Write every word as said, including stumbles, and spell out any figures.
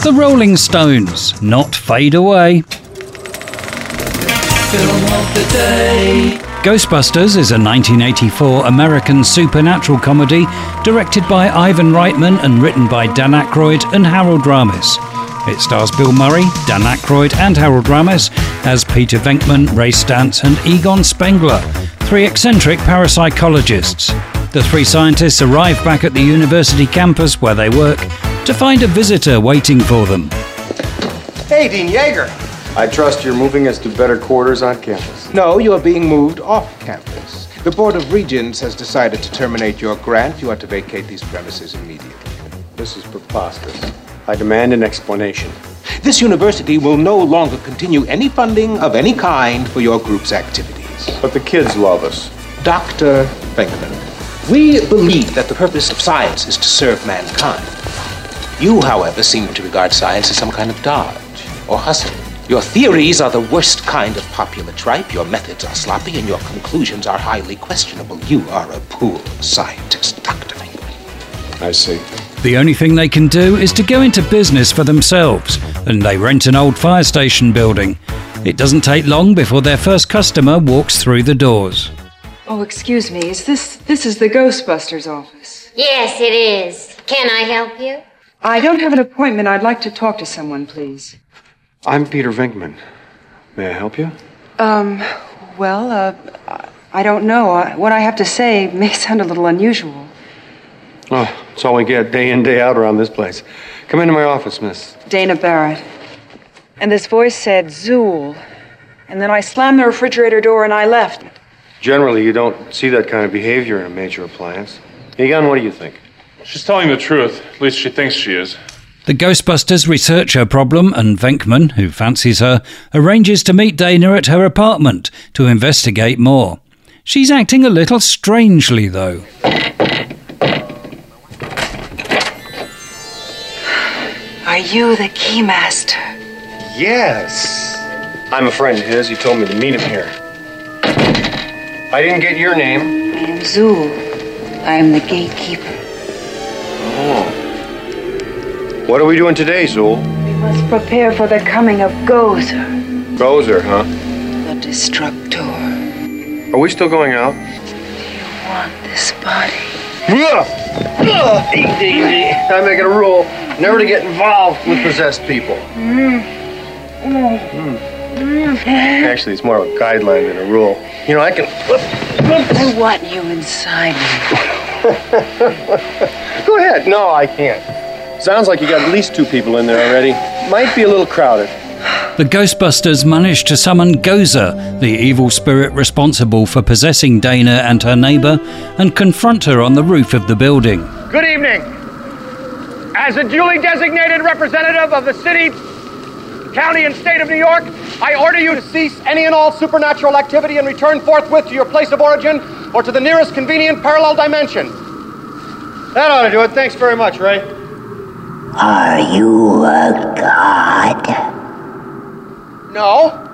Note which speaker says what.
Speaker 1: The Rolling Stones, Not Fade Away.
Speaker 2: Film of the day.
Speaker 1: Ghostbusters is a nineteen eighty-four American supernatural comedy directed by Ivan Reitman and written by Dan Aykroyd and Harold Ramis. It stars Bill Murray, Dan Aykroyd and Harold Ramis as Peter Venkman, Ray Stantz and Egon Spengler, three eccentric parapsychologists. The three scientists arrive back at the university campus where they work to find a visitor waiting for them.
Speaker 3: Hey, Dean Yeager.
Speaker 4: I trust you're moving us to better quarters on campus.
Speaker 3: No, you are being moved off campus. The Board of Regents has decided to terminate your grant. You are to vacate these premises immediately.
Speaker 4: This is preposterous. I demand an explanation.
Speaker 3: This university will no longer continue any funding of any kind for your group's activities.
Speaker 4: But the kids love us.
Speaker 3: Doctor Venkman, we believe that the purpose of science is to serve mankind. You, however, seem to regard science as some kind of dodge or hustle. Your theories are the worst kind of popular tripe, your methods are sloppy, and your conclusions are highly questionable. You are a poor scientist, Doctor Venkman.
Speaker 4: I see.
Speaker 1: The only thing they can do is to go into business for themselves, and they rent an old fire station building. It doesn't take long before their first customer walks through the doors.
Speaker 5: Oh, excuse me, is this, this is the Ghostbusters office?
Speaker 6: Yes, it is. Can I help you?
Speaker 5: I don't have an appointment. I'd like to talk to someone, please.
Speaker 4: I'm Peter Venkman. May I help you?
Speaker 5: Um, well, uh, I don't know. Uh, what I have to say may sound a little unusual.
Speaker 4: Oh, it's all we get day in, day out around this place. Come into my office, miss.
Speaker 5: Dana Barrett. And this voice said, Zool. And then I slammed the refrigerator door and I left.
Speaker 4: Generally, you don't see that kind of behavior in a major appliance. Egon, what do you think?
Speaker 7: She's telling the truth. At least she thinks she is.
Speaker 1: The Ghostbusters research her problem, and Venkman, who fancies her, arranges to meet Dana at her apartment to investigate more. She's acting a little strangely, though.
Speaker 5: Are you the Keymaster?
Speaker 4: Yes. I'm a friend of his. He told me to meet him here. I didn't get your name.
Speaker 5: I am Zool. I am the gatekeeper.
Speaker 4: Oh. What are we doing today, Zool?
Speaker 5: We must prepare for the coming of Gozer.
Speaker 4: Gozer, huh?
Speaker 5: The Destructor.
Speaker 4: Are we still going out?
Speaker 5: Do you want this body?
Speaker 4: Easy, easy. I make it a rule never to get involved with possessed people.
Speaker 5: Mm. Mm.
Speaker 4: Mm. Actually, it's more of a guideline than a rule. You know, I can...
Speaker 5: I want you inside me.
Speaker 4: Go ahead. No, I can't. Sounds like you got at least two people in there already. Might be a little crowded.
Speaker 1: The Ghostbusters manage to summon Gozer, the evil spirit responsible for possessing Dana and her neighbour, and confront her on the roof of the building.
Speaker 8: Good evening. As a duly designated representative of the city, county, and state of New York, I order you to cease any and all supernatural activity and return forthwith to your place of origin or to the nearest convenient parallel dimension. That ought to do it. Thanks very much, Ray.
Speaker 9: Are you a god?
Speaker 8: No.